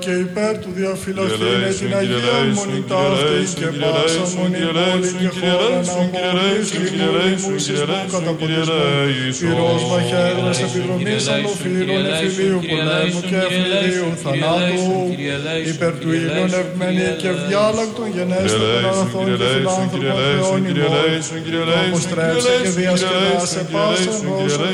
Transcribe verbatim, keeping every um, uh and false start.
και υπέρ του διαφυλαχθήνε την Αγία Μονή ταύτη και πάσα μονή πόλη και χώρα να μόλις λιμού εις που καταποντισμό. Πυρός μαχαίρας επιδρομής αλλοφύλων εφηλίου πολέμου και ευνηδίου θανάτου. Υπέρ του ήλιον ευμένη και ευδιάλακτον γενέστων αγαθών και φιλάνθρωπων θεών ημών. Αποστρέψε και διασκεδάσε πάσαν όσων